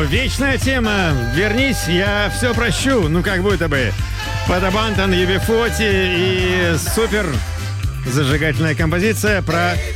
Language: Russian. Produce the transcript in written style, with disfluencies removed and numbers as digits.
вечная тема. Вернись, я все прощу. Ну, как будто бы. Фотобантон, UB40 и супер зажигательная композиция про